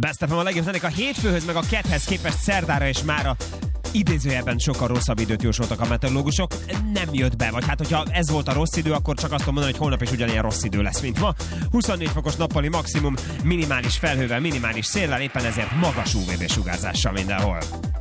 Best FM a legjobb zenék a hétfőhöz, meg a ketthez képest szerdára és mára idézőjelben sokkal rosszabb időt jósoltak a meteorológusok. Nem jött be, vagy hát hogyha ez volt a rossz idő, akkor csak azt tudom mondani, hogy holnap is ugyanilyen rossz idő lesz, mint ma. 24 fokos nappali maximum, minimális felhővel, minimális széllel, éppen ezért magas UVB sugárzással mindenhol.